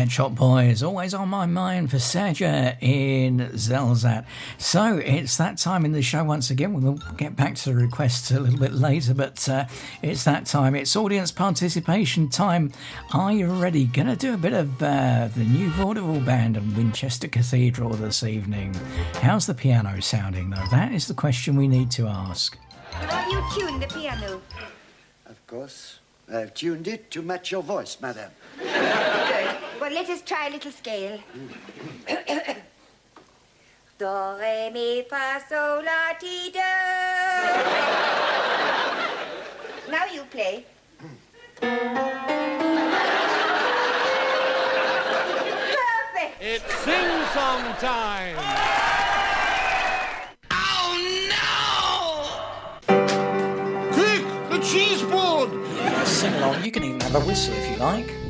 Pet Shop Boys, always on my mind for Serja in Zelzat. So it's that time in the show once again. We'll get back to the requests a little bit later, but it's that time. It's audience participation time. Are you ready? Gonna do a bit of the new vaudeville band of Winchester Cathedral this evening. How's the piano sounding though? That is the question we need to ask. Have you tuned the piano? Of course. I've tuned it to match your voice, madam. Good. Well, let us try a little scale. Do, re, mi, fa, sol, la, ti, do. Now you play. Perfect. It's sing-song time. Quick, the cheese board! Sing along. You can even have a whistle if you like.